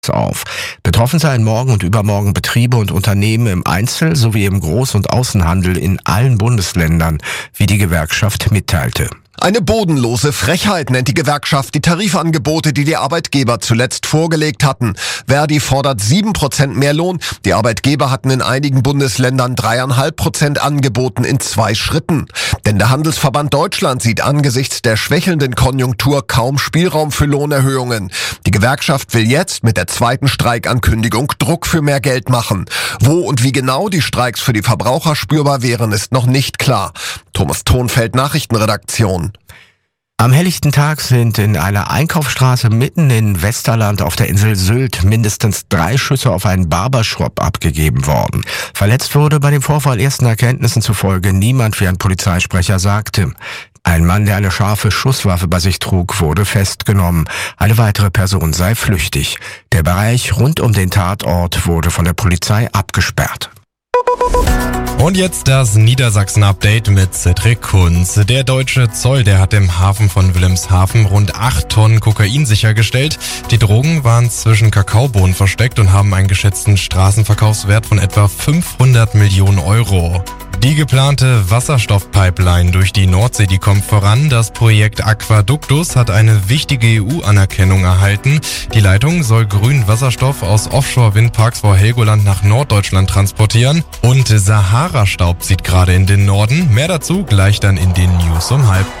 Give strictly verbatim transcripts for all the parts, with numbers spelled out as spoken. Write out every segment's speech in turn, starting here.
auf. Betroffen seien morgen und übermorgen Betriebe und Unternehmen im Einzel- sowie im Groß- und Außenhandel in allen Bundesländern, wie die Gewerkschaft mitteilte. Eine bodenlose Frechheit nennt die Gewerkschaft die Tarifangebote, die die Arbeitgeber zuletzt vorgelegt hatten. Verdi fordert sieben Prozent mehr Lohn. Die Arbeitgeber hatten in einigen Bundesländern drei Komma fünf Prozent angeboten in zwei Schritten. Denn der Handelsverband Deutschland sieht angesichts der schwächelnden Konjunktur kaum Spielraum für Lohnerhöhungen. Die Gewerkschaft will jetzt mit der zweiten Streikankündigung Druck für mehr Geld machen. Wo und wie genau die Streiks für die Verbraucher spürbar wären, ist noch nicht klar. Thomas Thonfeld, Nachrichtenredaktion. Am helllichten Tag sind in einer Einkaufsstraße mitten in Westerland auf der Insel Sylt mindestens drei Schüsse auf einen Barbershop abgegeben worden. Verletzt wurde bei dem Vorfall ersten Erkenntnissen zufolge niemand, wie ein Polizeisprecher sagte. Ein Mann, der eine scharfe Schusswaffe bei sich trug, wurde festgenommen. Eine weitere Person sei flüchtig. Der Bereich rund um den Tatort wurde von der Polizei abgesperrt. Und jetzt das Niedersachsen-Update mit Cedric Kunz. Der deutsche Zoll, der hat im Hafen von Wilhelmshaven rund acht Tonnen Kokain sichergestellt. Die Drogen waren zwischen Kakaobohnen versteckt und haben einen geschätzten Straßenverkaufswert von etwa fünfhundert Millionen Euro. Die geplante Wasserstoffpipeline durch die Nordsee, die kommt voran. Das Projekt Aquaductus hat eine wichtige E U-Anerkennung erhalten. Die Leitung soll grünen Wasserstoff aus Offshore-Windparks vor Helgoland nach Norddeutschland transportieren. Und Sahara-Staub zieht gerade in den Norden. Mehr dazu gleich dann in den News um halb.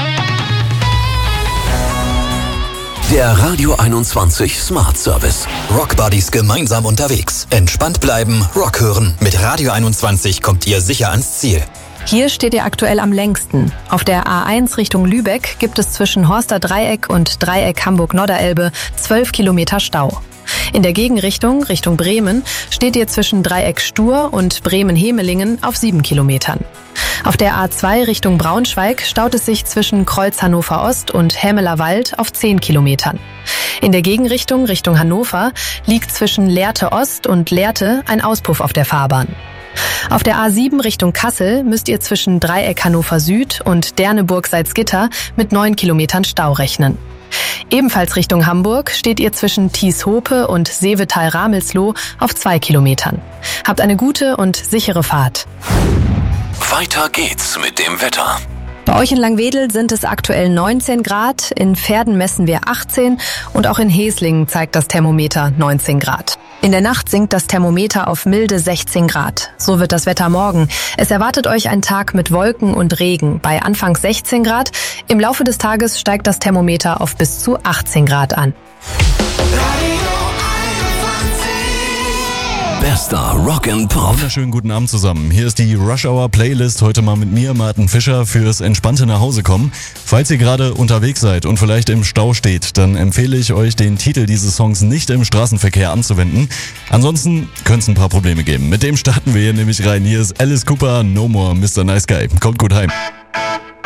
Der Radio einundzwanzig Smart Service. Rock Buddies gemeinsam unterwegs. Entspannt bleiben, Rock hören. Mit Radio einundzwanzig kommt ihr sicher ans Ziel. Hier steht ihr aktuell am längsten. Auf der A eins Richtung Lübeck gibt es zwischen Horster Dreieck und Dreieck Hamburg-Nordderelbe zwölf Kilometer Stau. In der Gegenrichtung, Richtung Bremen, steht ihr zwischen Dreieck Stur und Bremen-Hemelingen auf sieben Kilometern. Auf der A zwei Richtung Braunschweig staut es sich zwischen Kreuz Hannover Ost und Hämeler Wald auf zehn Kilometern. In der Gegenrichtung, Richtung Hannover, liegt zwischen Lehrte Ost und Lehrte ein Auspuff auf der Fahrbahn. Auf der A sieben Richtung Kassel müsst ihr zwischen Dreieck Hannover Süd und Derneburg-Salzgitter mit neun Kilometern Stau rechnen. Ebenfalls Richtung Hamburg steht ihr zwischen Thieshope und Seevetal-Ramelsloh auf zwei Kilometern. Habt eine gute und sichere Fahrt. Weiter geht's mit dem Wetter. Bei euch in Langwedel sind es aktuell neunzehn Grad, in Verden messen wir achtzehn und auch in Heslingen zeigt das Thermometer neunzehn Grad. In der Nacht sinkt das Thermometer auf milde sechzehn Grad. So wird das Wetter morgen. Es erwartet euch ein Tag mit Wolken und Regen bei anfangs sechzehn Grad. Im Laufe des Tages steigt das Thermometer auf bis zu achtzehn Grad an. Bester Rock and Pop. Wunderschönen guten Abend zusammen. Hier ist die Rush Hour Playlist. Heute mal mit mir, Martin Fischer, fürs entspannte Nachhausekommen. Falls ihr gerade unterwegs seid und vielleicht im Stau steht, dann empfehle ich euch, den Titel dieses Songs nicht im Straßenverkehr anzuwenden. Ansonsten könnte es ein paar Probleme geben. Mit dem starten wir hier nämlich rein. Hier ist Alice Cooper, No More, Mister Nice Guy. Kommt gut heim.